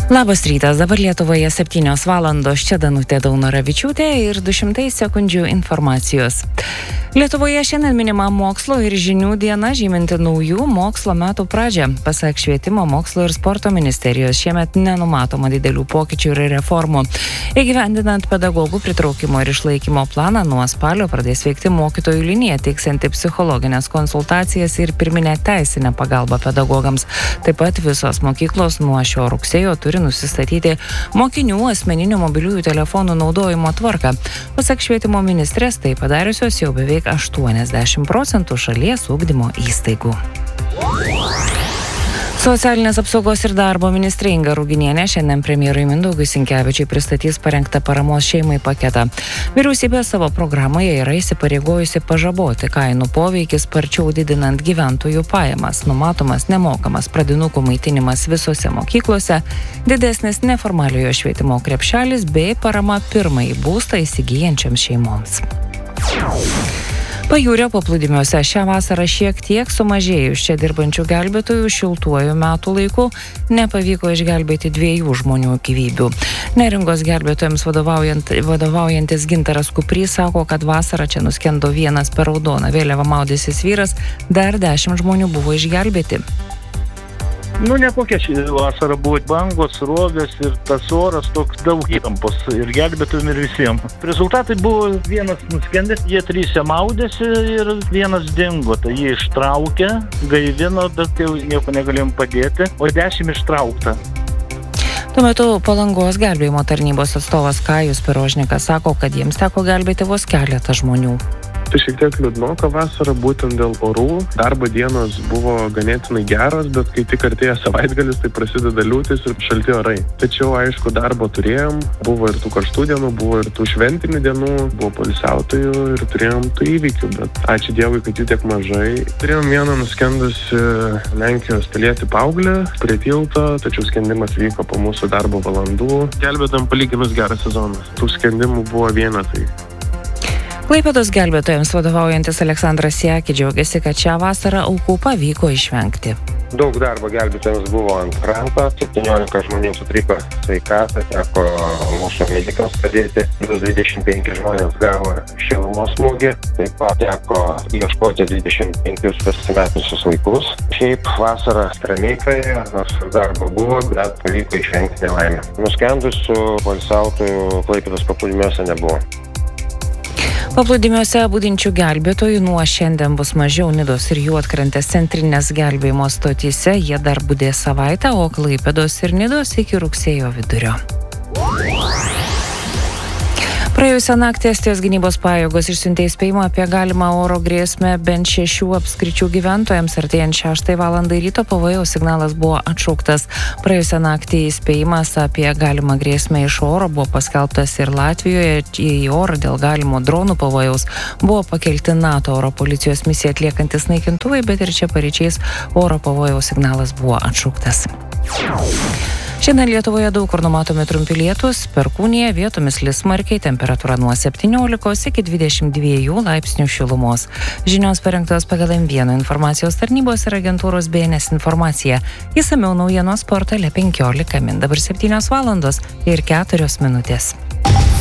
Labas rytas, dabar Lietuvoje 7 valandos, čia Danutė Daunoravičiūtė ir 200 sekundžių informacijos. Lietuvoje šiandien minima mokslo ir žinių diena, žyminti naujų mokslo metų pradžią. Pasak Švietimo, mokslo ir sporto ministerijos šiemet nenumatoma didelių pokyčių ir reformų. Įgyvendinant pedagogų pritraukimo ir išlaikymo planą, nuo spalio pradės veikti mokytojų linija, teiksianti psichologinės konsultacijas ir pirminę teisinę pagalbą pedagogams. Taip pat visos mokyklos nuo šio rugsėjo turi nusistatyti mokinių asmeninių mobiliųjų telefonų naudojimo tvarką. Pasak Švietimo ministrės, tai padariusios jau beveik 80% šalies ugdymo įstaigų. Socialinės apsaugos ir darbo ministrė Inga Ruginienė šiandien premjerui Mindaugui Sinkevičiui pristatys parengtą paramos šeimai paketą. Vyriausybė savo programoje yra įsipareigojusi pažaboti kainų poveikį sparčiau didinant gyventojų pajamas. Numatomas nemokamas pradinukų maitinimas visose mokyklose, didesnis neformaliojo švietimo krepšelis bei parama pirmąjį būstą įsigyjančiams šeimoms. Pajūrio paplūdimiuose šią vasarą šiek tiek sumažėjus čia dirbančių gelbėtojų šiltuoju metų laiku nepavyko išgelbėti 2 žmonių gyvybių. Neringos gelbėtojams vadovaujantis Gintaras Kuprys sako, kad vasarą čia nuskendo vienas per raudoną vėliavą maudęsis vyras, dar 10 žmonių buvo išgelbėti. Nekokia ši vasara buvo, bangos, srovės ir tas oras toks daug įtampos ir gelbėtojim ir visiems. Rezultatai buvo vienas nuskendęs, jie 3 maudėsi ir vienas dingo, tai jie ištraukė, gaivino, bet jau nieko negalėjom padėti, o 10 ištraukta. Tuo metu Palangos gelbėjimo tarnybos atstovas Kajus Pirožnikas sako, kad jiems teko gelbėti vos keletą žmonių. Tai šiek tiek liūdnoka vasara būtent dėl orų. Darbo dienos buvo ganėtinai geros, bet kai tik artėja savaitgalis, tai prasideda liūtis ir šalti orai. Tačiau, aišku, darbo turėjom, buvo ir tų karštų dienų, buvo ir tų šventinių dienų, buvo poilsiautojų ir turėjom tų įvykių, bet ačiū Dievui, kad jų tiek mažai. Turėjom vieną nuskendusi Lenkijos pilietį paauglį prie tilto, tačiau skendimas vyko po mūsų darbo valandų. Gelbėtojam palyginus geras sezonas. Tų skendimų buvo vienetai. Klaipėdos gelbėtojams vadovaujantis Aleksandras Siaki džiaugiasi, kad šią vasarą aukų pavyko išvengti. Daug darbo gelbėtojams buvo ant kranto, 17 žmonių sutriko sveikatą, teko mūsų medikams padėti, plus 25 žmonės gavo šilumos smūgį, taip pat teko ieškoti 25 pasimetusius vaikus. Šiaip vasara ramiai praėjo, nors darbo buvo, bet pavyko išvengti nelaimę. Nuskendusių poilsiautojų Klaipėdos paplūdimiuose nebuvo. Paplūdimiuose budinčių gelbėtojų nuo šiandien bus mažiau. Nidos ir Juodkrantės centrinės gelbėjimo stotyse jie dar budės savaitę, o Klaipėdos ir Nidos iki rugsėjo vidurio. Praėjusią naktį Estijos gynybos pajėgos išsiuntė įspėjimą apie galimą oro grėsmę bent 6 apskričių gyventojams. Artėjant 6 valandai ryto pavojaus signalas buvo atšauktas. Praėjusią naktį įspėjimas apie galimą grėsmę iš oro buvo paskelbtas ir Latvijoje. Į orą dėl galimo dronų pavojaus buvo pakelti NATO oro policijos misiją atliekantis naikintuvai, bet ir čia paryčiais oro pavojaus signalas buvo atšauktas. Šiandien Lietuvoje daug kur numatomi trumpi lietūs, perkūnija, vietomis lis smarkiai, temperatūra nuo 17 iki 22 laipsnių šilumos. Žinios parengtos pagal M1 informacijos tarnybos ir agentūros BNS informacija. Išsamiau naujienos portale 15 min. Dabar 7 valandos ir 4 minutės.